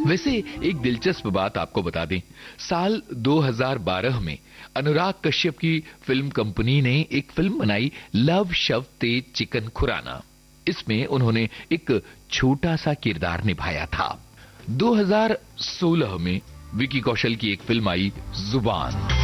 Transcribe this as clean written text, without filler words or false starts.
वैसे एक दिलचस्प बात आपको बता दें, साल 2012 में अनुराग कश्यप की फिल्म कंपनी ने एक फिल्म बनाई, लव शव तेज चिकन खुराना। इसमें उन्होंने एक छोटा सा किरदार निभाया था। 2016 में विकी कौशल की एक फिल्म आई, जुबान।